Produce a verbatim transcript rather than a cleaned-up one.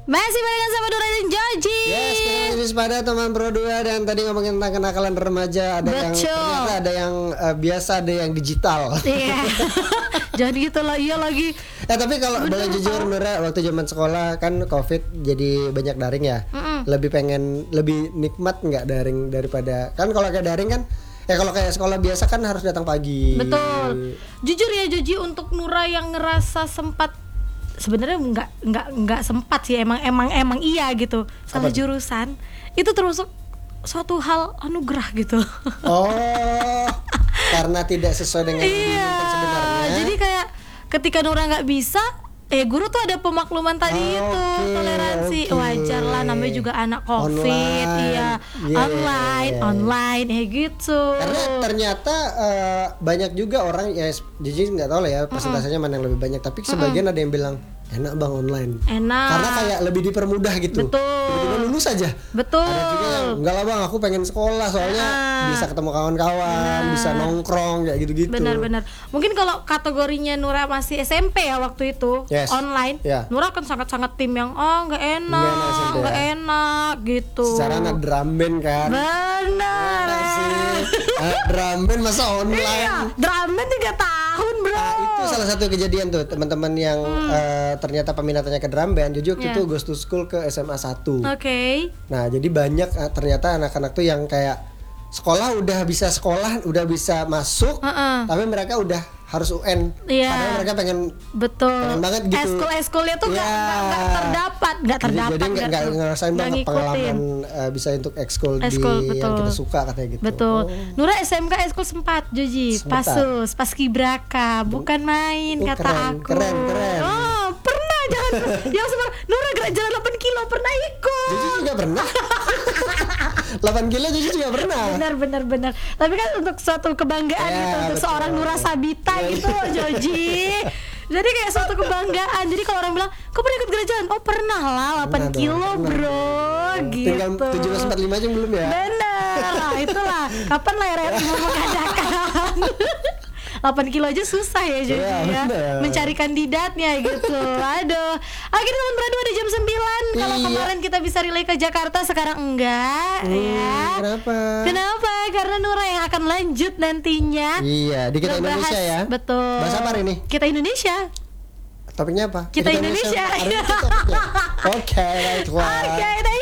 Masih barengan sama Nura dan Joji. Yes, kita masih pada teman Pro dua. Dan tadi ngomongin tentang kenakalan remaja. Ada Betul. yang ternyata ada yang uh, biasa, ada yang digital. Iya. Jangan gitu lah, iya lagi. Eh tapi kalau boleh jujur Nura, waktu zaman sekolah kan Covid jadi banyak daring ya. Mm-mm. Lebih pengen, lebih nikmat nggak daring daripada, kan kalau kayak daring kan ya kalau kayak sekolah biasa kan harus datang pagi. Betul. Jujur ya Joji, untuk Nura yang ngerasa sempat, sebenarnya nggak nggak nggak sempat sih, emang emang emang iya gitu, salah Apa? jurusan itu termasuk suatu hal anugerah gitu. Oh, karena tidak sesuai dengan yang Iya. diinginkan sebenarnya. Jadi kayak ketika Nura nggak bisa, eh guru tuh ada pemakluman tadi Oke, itu, toleransi, oke. wajar lah, namanya juga anak Covid. Online. Iya, Iya, online, iya, iya. online, ya gitu. Karena ternyata uh, banyak juga orang ya, jadi nggak tahu lah ya persentasenya mana yang lebih banyak, tapi sebagian ada yang bilang enak bang online. Enak. Karena kayak lebih dipermudah gitu. Betul. Tiba-tiba lulus aja. Betul. Ada juga yang enggak lah bang, aku pengen sekolah soalnya Ah. bisa ketemu kawan-kawan, Benar. bisa nongkrong kayak gitu-gitu. Benar-benar. Mungkin kalau kategorinya Nura masih S M P ya waktu itu, Yes. online, Ya. Nura kan sangat-sangat tim yang oh nggak Nggak enak, enak S M P nggak ya. enak gitu. Secara anak drum band kan. Benar. Enak sih. Anak drum band masa online. Iya, drama tiga tahun bro. Nah, itu salah satu kejadian tuh teman-teman yang eh, ternyata peminatannya ke drum band. Jujur Yeah. itu goes to school ke S M A satu. Oke. Nah, jadi banyak eh, ternyata anak-anak tuh yang kayak sekolah udah bisa sekolah, udah bisa masuk, Heeh. tapi mereka udah harus U N. Iya. Padahal mereka pengen Betul. Pengen banget gitu. Eskul-eskulnya tuh nggak Iya. nggak- nggak terdapat, nggak jadi terdapat. jadi nggak nggak tuh. ngerasain Nggak banget ngikutin. pengalaman eh, bisa untuk ekskul di Ekskul, yang betul. kita suka katanya gitu. Betul. Oh. Nura S M K eskul sempat Joji, Sebentar. Pasus, Paskibraka, bukan main Oh, kata keren, aku. keren, keren. Oh, pernah jangan yang sempat Nura gerak jalan delapan kilo pernah ikut. Jadi juga pernah. delapan kilo jadi juga pernah. Benar benar benar. Tapi kan untuk suatu kebanggaan Ya, gitu untuk betul. seorang Nura Sabita Ya, gitu Joji. Jadi kayak suatu kebanggaan. Jadi kalau orang bilang, "Kau pernah ikut gerak jalan?" Oh, pernah lah, delapan Pernah dong, kilo, pernah. Bro. Gitu. Tinggal tujuh belas empat puluh lima aja belum ya? Bener. Nah, itulah. Kapan lah R R I mau mengadakan? delapan kilo aja susah ya Joji Iya, ya. bener. Mencari kandidatnya gitu. Aduh. Akhirnya teman berdua di jam sembilan. Kalau Iya. kemarin kita bisa relay ke Jakarta, sekarang enggak Hmm, ya. Kenapa? Kenapa? Karena Nura yang akan lanjut nantinya. Iya, di kita ngebahas- Indonesia ya. Betul. Bahasa apa hari ini? Kita Indonesia. Topiknya apa? Kita Indonesia. Hari ini topiknya. Oke, baiklah. Oke, thank